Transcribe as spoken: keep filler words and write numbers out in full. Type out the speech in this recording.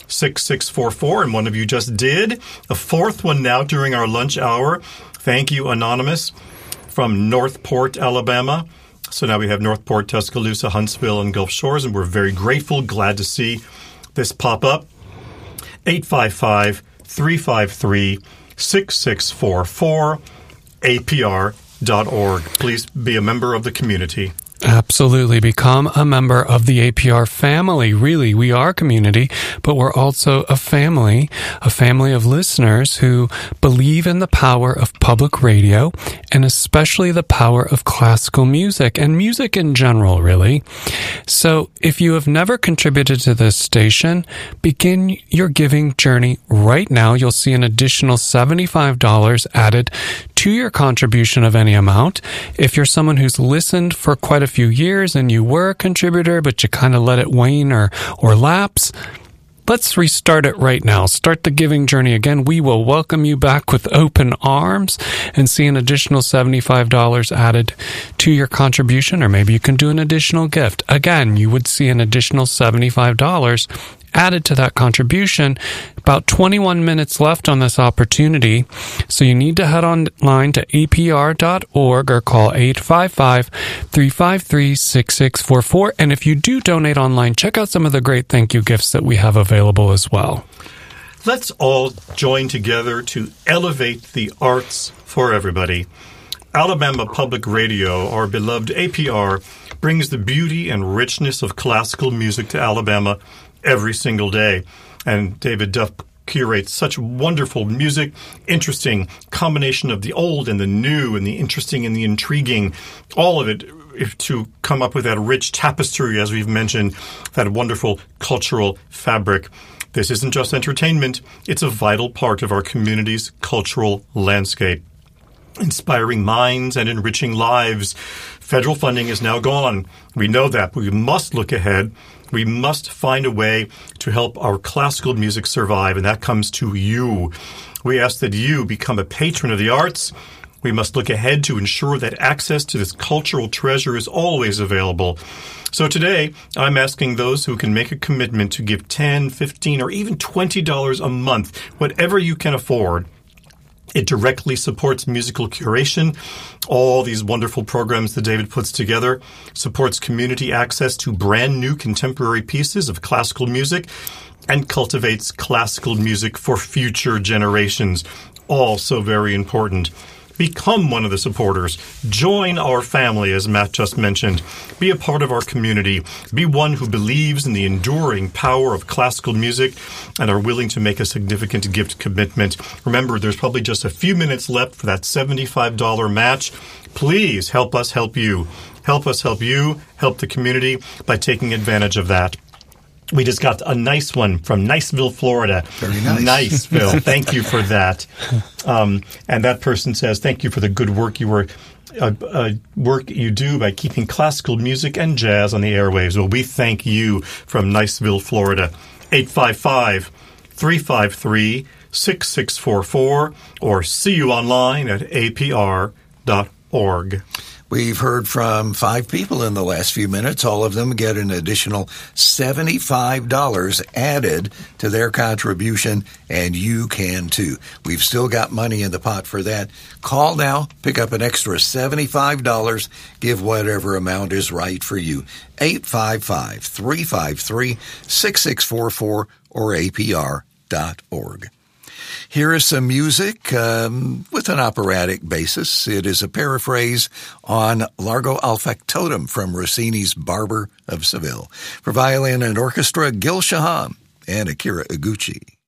six six four four, and one of you just did. A fourth one now during our lunch hour. Thank you, Anonymous, from Northport, Alabama. So now we have Northport, Tuscaloosa, Huntsville, and Gulf Shores, and we're very grateful, glad to see this pop up. eight five five, three five three, six six four four, A P R dot org. Please be a member of the community. Absolutely. Become a member of the A P R family. Really, we are a community, but we're also a family, a family of listeners who believe in the power of public radio and especially the power of classical music and music in general, really. So if you have never contributed to this station, begin your giving journey right now. You'll see an additional seventy-five dollars added to your contribution of any amount. If you're someone who's listened for quite a few years and you were a contributor, but you kind of let it wane or, or lapse, let's restart it right now. Start the giving journey again. We will welcome you back with open arms and see an additional seventy-five dollars added to your contribution, or maybe you can do an additional gift. Again, you would see an additional seventy-five dollars added to that contribution. About twenty-one minutes left on this opportunity, so you need to head online to A P R dot org or call eight five five, three five three, six six four four. And if you do donate online, check out some of the great thank you gifts that we have available as well. Let's all join together to elevate the arts for everybody. Alabama Public Radio, our beloved A P R, brings the beauty and richness of classical music to Alabama every single day. And David Duff curates such wonderful music, interesting combination of the old and the new and the interesting and the intriguing, all of it if to come up with that rich tapestry, as we've mentioned, that wonderful cultural fabric. This isn't just entertainment. It's a vital part of our community's cultural landscape. Inspiring minds and enriching lives. Federal funding is now gone. We know that, but we must look ahead. We must find a way to help our classical music survive, and that comes to you. We ask that you become a patron of the arts. We must look ahead to ensure that access to this cultural treasure is always available. So today, I'm asking those who can make a commitment to give ten dollars, fifteen dollars, or even twenty dollars a month, whatever you can afford. It directly supports musical curation, all these wonderful programs that David puts together, supports community access to brand new contemporary pieces of classical music, and cultivates classical music for future generations. All so very important. Become one of the supporters. Join our family, as Matt just mentioned. Be a part of our community. Be one who believes in the enduring power of classical music and are willing to make a significant gift commitment. Remember, there's probably just a few minutes left for that seventy-five dollars match. Please help us help you. Help us help you, help the community by taking advantage of that. We just got a nice one from Niceville, Florida. Very nice. Niceville. Thank you for that. Um, and that person says, thank you for the good work you were uh, uh, work you do by keeping classical music and jazz on the airwaves. Well, we thank you from Niceville, Florida. eight five five, three five three, six six four four or see you online at A P R dot org. We've heard from five people in the last few minutes. All of them get an additional seventy-five dollars added to their contribution, and you can too. We've still got money in the pot for that. Call now, pick up an extra seventy-five dollars, give whatever amount is right for you. eight five five, three five three, six six four four or A P R dot org. Here is some music um, with an operatic basis. It is a paraphrase on Largo al Factotum from Rossini's Barber of Seville. For violin and orchestra, Gil Shaham and Akira Iguchi.